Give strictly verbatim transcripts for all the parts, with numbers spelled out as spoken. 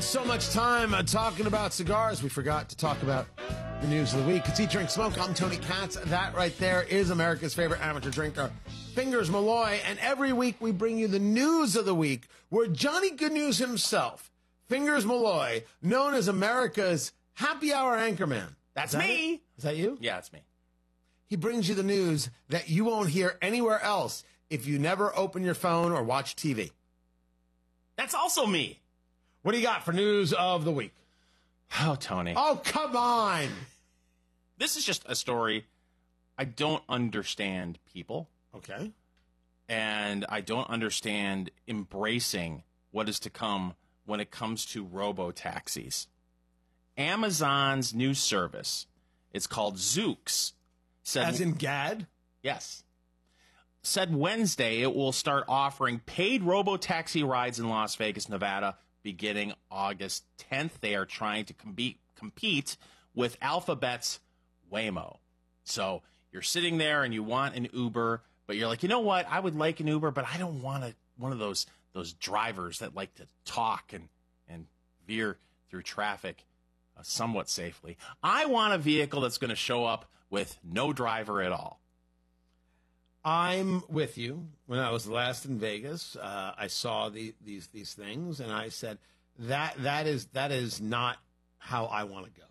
So much time uh, talking about cigars, we forgot to talk about the news of the week. It's Eat, Drink, Smoke. I'm Tony Katz. That right there is America's favorite amateur drinker, Fingers Malloy. And every week we bring you the news of the week, where Johnny Good News himself, Fingers Malloy, known as America's happy hour anchorman. That's is that me. It? Is that you? Yeah, it's me. He brings you the news that you won't hear anywhere else if you never open your phone or watch T V. That's also me. What do you got for news of the week? Oh, Tony. Oh, come on. This is just a story. I don't understand people. Okay. And I don't understand embracing what is to come when it comes to robo-taxis. Amazon's new service, it's called Zoox. Said, As in Gad? Yes. Said Wednesday it will start offering paid robo-taxi rides in Las Vegas, Nevada, beginning August tenth. They are trying to compete, compete with Alphabet's Waymo. So you're sitting there and you want an Uber, but you're like, you know what? I would like an Uber, but I don't want a, one of those those drivers that like to talk and, and veer through traffic uh, somewhat safely. I want a vehicle that's going to show up with no driver at all. I'm with you. When I was last in Vegas, uh, I saw the, these these things, and I said that that is that is not how I want to go.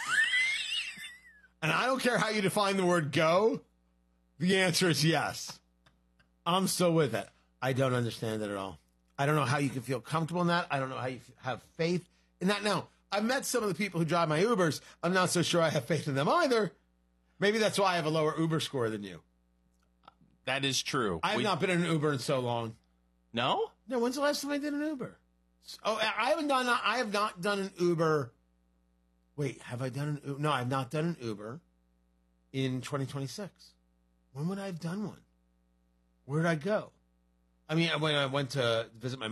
And I don't care how you define the word "go." The answer is yes. I'm still with it. I don't understand it at all. I don't know how you can feel comfortable in that. I don't know how you f- have faith in that. Now, I've met some of the people who drive my Ubers. I'm not so sure I have faith in them either. Maybe that's why I have a lower Uber score than you. That is true. I have we, not been in an Uber in so long. No? No, when's the last time I did an Uber? Oh, I haven't done. I have not done an Uber. Wait, have I done an Uber? No, I have not done an Uber in twenty twenty-six. When would I have done one? Where did I go? I mean, when I went to visit my